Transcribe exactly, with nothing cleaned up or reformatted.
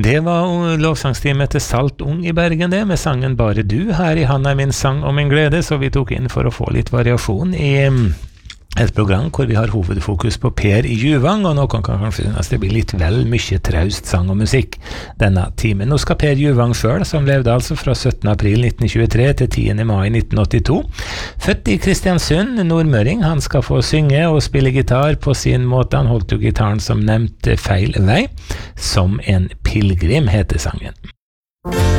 Det var lovsangsteamet til Salt Ung i Bergen det, med sangen Bare du, her i Han er min sang og min glede, så vi tok inn for å få litt variasjon i et program hvor vi har hovedfokus på Per Juvang, og noen kan kanskje synes det blir litt vel mye traust sang og musikk denne timen. Nå skal Per Juvang selv, som levde altså fra syttende april nitten tjuetre til tiende mai nitten åttito, født i Kristiansund, nordmøring, han skal få synge og spille gitar på sin måte. Han holdt jo gitaren som nevnt feil vei, Som en pilgrim heter sangen.